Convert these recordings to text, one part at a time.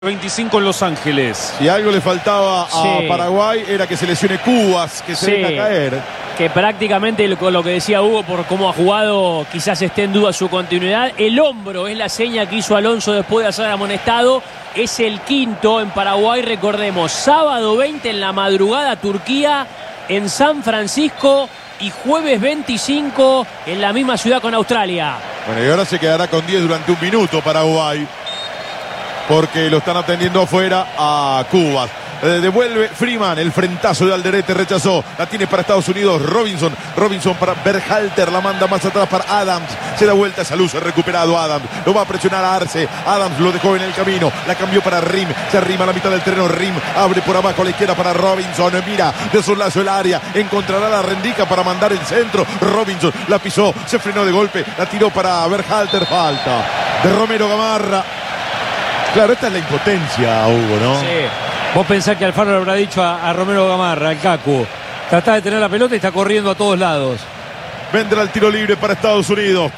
25 en Los Ángeles. Si algo le faltaba a Paraguay era que se lesione Cubas, que se deja caer. Que prácticamente con lo que decía Hugo, por cómo ha jugado, quizás esté en duda su continuidad. El hombro es la seña que hizo Alonso después de ser amonestado. Es el quinto en Paraguay, recordemos. Sábado 20 en la madrugada, Turquía en San Francisco. Y jueves 25 en la misma ciudad con Australia. Bueno, y ahora se quedará con 10 durante un minuto Paraguay, porque lo están atendiendo afuera a Cubas. Devuelve Freeman, el frentazo de Alderete, rechazó, la tiene para Estados Unidos. Robinson para Berhalter, la manda más atrás para Adams, se da vuelta esa luz, recuperado Adams, lo va a presionar a Arce. Adams lo dejó en el camino, la cambió para Rim, se arrima a la mitad del terreno. Rim abre por abajo a la izquierda para Robinson, mira de solazo el área, encontrará la rendica para mandar el centro. Robinson la pisó, se frenó de golpe, la tiró para Berhalter, falta de Romero Gamarra. Claro, esta es la impotencia, Hugo, ¿no? Sí. Vos pensás que Alfaro le habrá dicho a Romero Gamarra, al Cacu, tratá de tener la pelota y está corriendo a todos lados. Vendrá el tiro libre para Estados Unidos.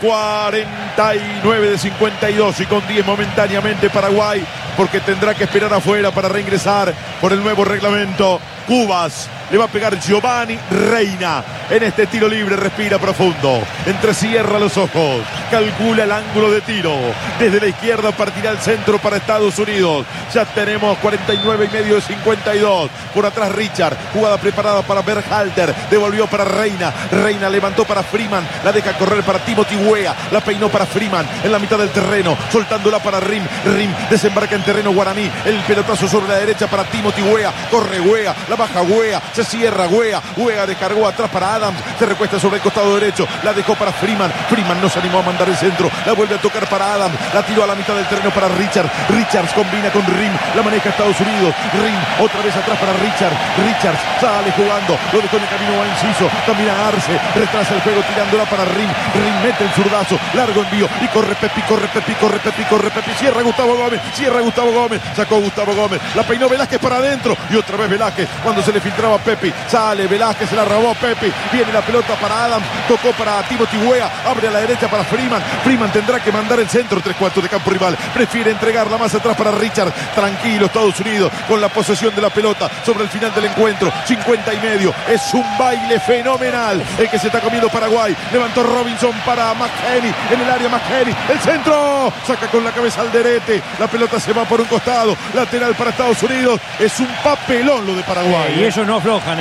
49 de 52 y con 10 momentáneamente Paraguay, porque tendrá que esperar afuera para reingresar por el nuevo reglamento. Cubas le va a pegar Giovanni Reina en este tiro libre. Respira profundo, entrecierra los ojos, calcula el ángulo de tiro. Desde la izquierda partirá el centro para Estados Unidos. Ya tenemos 49 y medio de 52. Por atrás Richard, jugada preparada para Berhalter, devolvió para Reina. Reina levantó para Freeman, la deja correr para Timothy Weah, la peinó para Freeman en la mitad del terreno, soltándola para Rim. Rim desembarca en terreno guaraní, el pelotazo sobre la derecha para Timothy Weah. Corre Weah, la baja Weah, se cierra Weah. Weah descargó atrás para Adams, se recuesta sobre el costado derecho, la dejó para Freeman. Freeman no se animó a mandar el centro, la vuelve a tocar para Adams, la tiró a la mitad del terreno para Richard. Richards combina con Rim, la maneja Estados Unidos. Rim otra vez atrás para Richard. Richards sale jugando, lo dejó en el camino a Enciso, también a Arce, retrasa el juego tirándola para Rim. Rim mete el zurdazo, largo envío y corre Pepi, corre Pepi, corre Pepi, corre Pepi. Cierra Gustavo Gómez, sacó Gustavo Gómez, la peinó Velázquez para adentro y otra vez Velázquez cuando se le filtraba Pepi. Sale Velázquez, se la robó Pepi, viene la pelota para Adams, tocó para Timothy Weah, abre a la derecha para Freeman. Freeman tendrá que mandar el centro, 3/4 de campo rival, prefiere entregarla más atrás para Richard. Tranquilo Estados Unidos con la posesión de la pelota sobre el final del encuentro. 50 y medio, es un baile fenomenal el que se está comiendo Paraguay. Levantó Robinson para McKennie, en el área McKennie, el centro, saca con la cabeza Alderete, la pelota se va por un costado, lateral para Estados Unidos. Es un papelón lo de Paraguay. Y ellos no aflojan,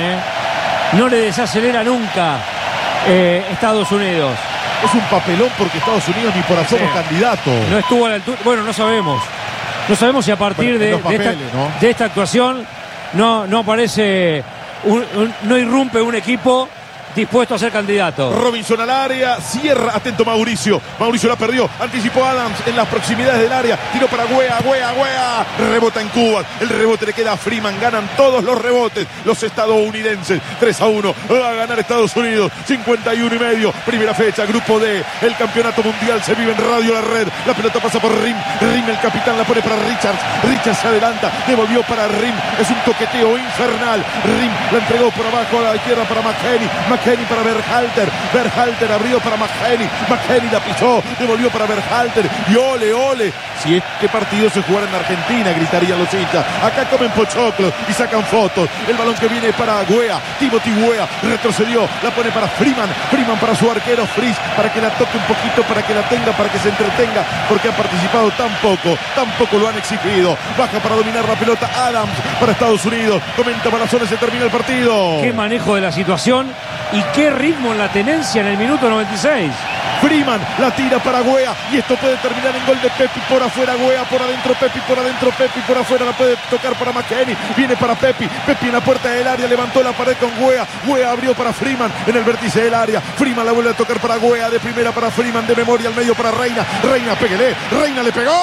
no le desacelera nunca Estados Unidos. Es un papelón porque Estados Unidos ni por asomo candidato. No estuvo a la altura. Bueno, no sabemos. No sabemos si a partir de esta actuación no aparece, no irrumpe un equipo dispuesto a ser candidato. Robinson al área, cierra, atento Mauricio la perdió, anticipó Adams en las proximidades del área, tiró para Weah, rebota en Cuba, el rebote le queda a Freeman, ganan todos los rebotes los estadounidenses. 3-1, va a ganar Estados Unidos. 51 y medio, primera fecha, grupo D, el campeonato mundial se vive en Radio La Red. La pelota pasa por Rim, el capitán la pone para Richards se adelanta, devolvió para Rim, es un toqueteo infernal. Rim la entregó por abajo a la izquierda para McKennie para Berhalter abrió para McKennie la pisó, devolvió para Berhalter y ole, si este partido se jugara en Argentina gritarían los hinchas. Acá comen pochoclos y sacan fotos. El balón que viene para Weah, Timothy Weah retrocedió, la pone para Freeman para su arquero Fries, para que la toque un poquito, para que la tenga, para que se entretenga, porque ha participado tan poco lo han exigido. Baja para dominar la pelota Adams para Estados Unidos, comenta Balazones, se termina el partido. Qué manejo de la situación y qué ritmo en la tenencia en el minuto 96. Freeman la tira para Weah y esto puede terminar en gol de Pepi. Por afuera Weah, por adentro Pepi, por afuera la puede tocar para McKennie, viene para Pepi en la puerta del área, levantó la pared con Weah abrió para Freeman en el vértice del área. Freeman la vuelve a tocar para Weah, de primera para Freeman, de memoria al medio para Reina, péguele, Reina le pegó.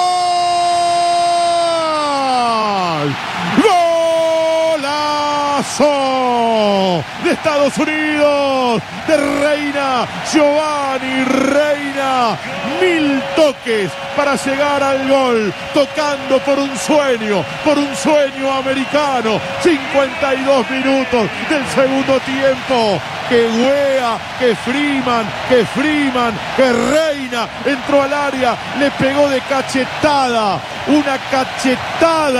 ¡Golazo! sueño de Estados Unidos, de Reina, Giovanni Reina. 1000 toques para llegar al gol, tocando por un sueño americano. 52 minutos del segundo tiempo. Que Weah, que Freeman, que Reina entró al área, le pegó de cachetada, una cachetada.